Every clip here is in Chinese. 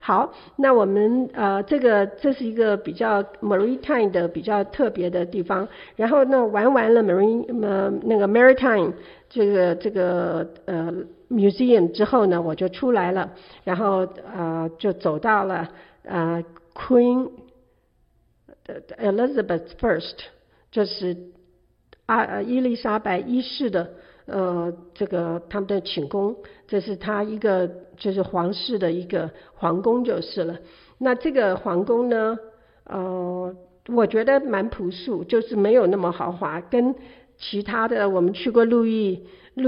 好，那我们这是一个比较 maritime 的比较特别的地方。然后呢，玩完了那个 maritime 这个museum 之后呢，我就出来了，然后就走到了Queen Elizabeth First， 就是伊丽莎白一世的这个他们的寝宫，这是他一个就是皇室的一个皇宫就是了。那这个皇宫呢，我觉得蛮朴素，就是没有那么豪华，跟其他的我们去过路易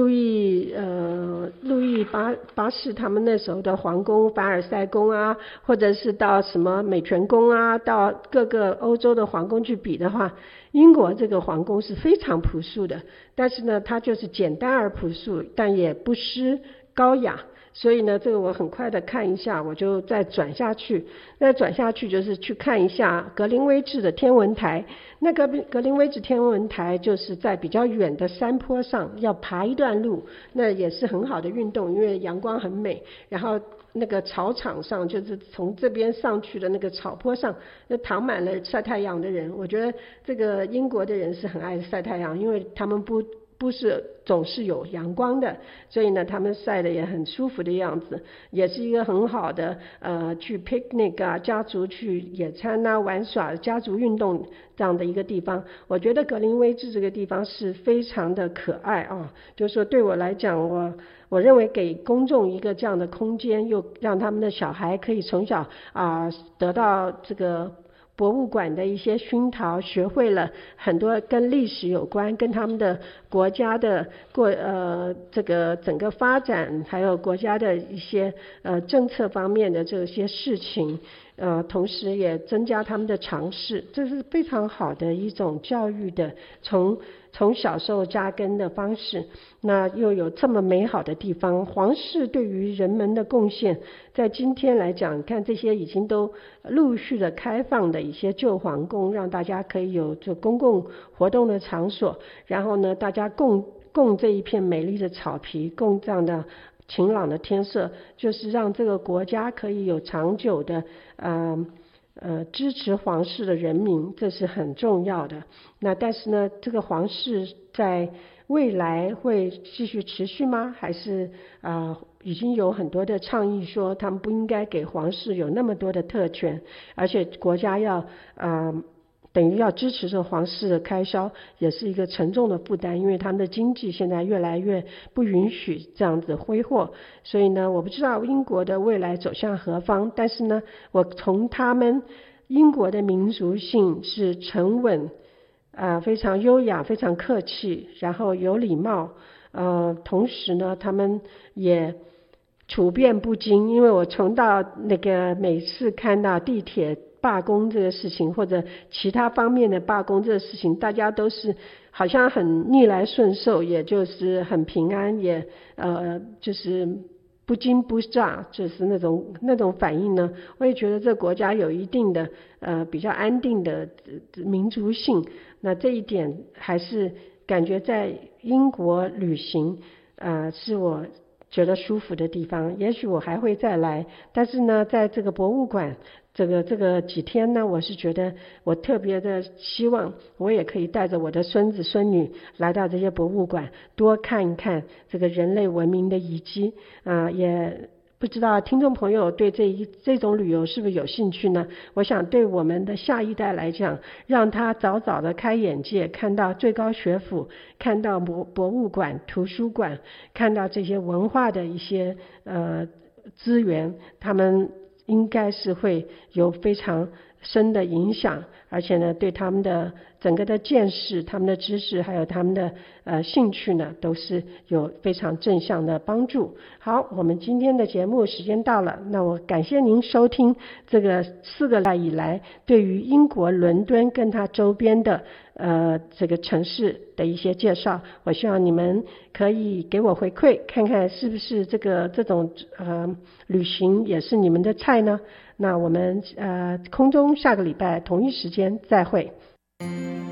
八世他们那时候的皇宫，凡尔赛宫啊，或者是到什么美泉宫啊，到各个欧洲的皇宫去比的话，英国这个皇宫是非常朴素的，但是呢，它就是简单而朴素，但也不失高雅。所以呢，这个我很快的看一下，我就再转下去。那转下去就是去看一下格林威治的天文台。那个格林威治天文台就是在比较远的山坡上，要爬一段路，那也是很好的运动，因为阳光很美。然后那个草场上，就是从这边上去的那个草坡上，就躺满了晒太阳的人。我觉得这个英国的人是很爱晒太阳，因为他们不是总是有阳光的，所以呢，他们晒得也很舒服的样子，也是一个很好的去 picnic 啊，家族去野餐啊，玩耍、家族运动这样的一个地方。我觉得格林威治这个地方是非常的可爱啊，就是说对我来讲，我认为给公众一个这样的空间，又让他们的小孩可以从小得到这个博物馆的一些熏陶，学会了很多跟历史有关，跟他们的国家的这个整个发展，还有国家的一些政策方面的这些事情，同时也增加他们的常识，这是非常好的一种教育的从小时候扎根的方式。那又有这么美好的地方，皇室对于人们的贡献，在今天来讲，看这些已经都陆续的开放的一些旧皇宫，让大家可以有这公共活动的场所，然后呢，大家共这一片美丽的草皮，共这样的晴朗的天色，就是让这个国家可以有长久的支持皇室的人民，这是很重要的。那但是呢，这个皇室在未来会继续持续吗？还是已经有很多的倡议说他们不应该给皇室有那么多的特权，而且国家要等于要支持这个皇室的开销，也是一个沉重的负担，因为他们的经济现在越来越不允许这样子挥霍。所以呢，我不知道英国的未来走向何方，但是呢，我从他们英国的民族性是沉稳非常优雅，非常客气，然后有礼貌，同时呢，他们也处变不惊。因为我从到那个每次看到地铁罢工这个事情，或者其他方面的罢工这个事情，大家都是好像很逆来顺受，也就是很平安，也就是不惊不乍，就是那种反应呢，我也觉得这国家有一定的比较安定的民族性。那这一点还是感觉在英国旅行是我觉得舒服的地方，也许我还会再来。但是呢，在这个博物馆这个几天呢，我是觉得我特别的希望我也可以带着我的孙子孙女来到这些博物馆，多看一看这个人类文明的遗迹也不知道听众朋友对这种旅游是不是有兴趣呢？我想对我们的下一代来讲，让他早早的开眼界，看到最高学府，看到博物馆、图书馆，看到这些文化的一些资源，他们应该是会有非常深的影响，而且呢，对他们的整个的见识、他们的知识，还有他们的兴趣呢，都是有非常正向的帮助。好，我们今天的节目时间到了，那我感谢您收听这个4个来以来对于英国伦敦跟它周边的这个城市的一些介绍。我希望你们可以给我回馈，看看是不是这种旅行也是你们的菜呢？那我们空中下个礼拜同一时间再会。